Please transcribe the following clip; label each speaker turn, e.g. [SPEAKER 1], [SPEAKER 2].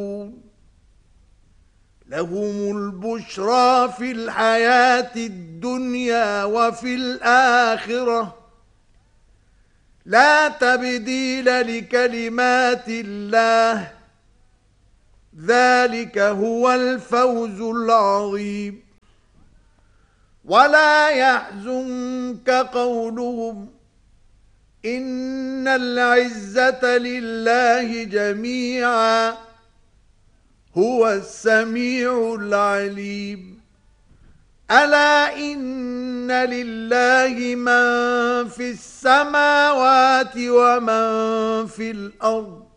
[SPEAKER 1] لهم البشرى في الحياة الدنيا وفي الآخرة لا تبديل لكلمات الله ذلك هو الفوز العظيم. ولا يحزنك قولهم إن العزة لله جميعا هو السميع العليم. ألا إن لله من في السماوات ومن في الأرض